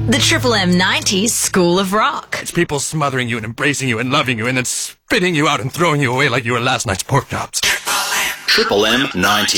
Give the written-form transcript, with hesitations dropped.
The Triple M 90s School of Rock. It's people smothering you and embracing you and loving you and then spitting you out and throwing you away like you were last night's pork chops. Triple M 90.